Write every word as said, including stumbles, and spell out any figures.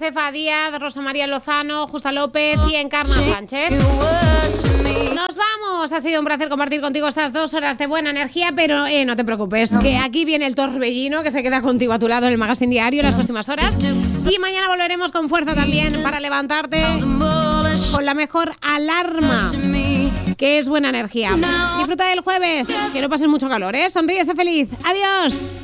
Josefa Díaz, Rosa María Lozano, Justa López y Encarna Sánchez. Nos vamos. Ha sido un placer compartir contigo estas dos horas de buena energía, pero eh, no te preocupes, que aquí viene el torbellino que se queda contigo a tu lado en el Magazine Diario las próximas horas. Y mañana volveremos con fuerza también para levantarte con la mejor alarma, que es buena energía. Disfruta del jueves, que no pases mucho calor, ¿eh? Sonríe, sé feliz. Adiós.